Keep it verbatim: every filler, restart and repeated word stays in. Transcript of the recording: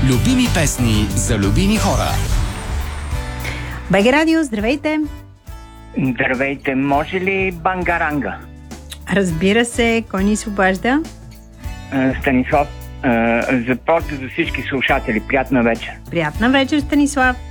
Любими песни за любими хора. БГ Радио, здравейте! Здравейте, може ли бангаранга? Разбира се, кой ни се обажда? Станислав, за порта за всички слушатели. Приятна вечер. Приятна вечер, Станислав!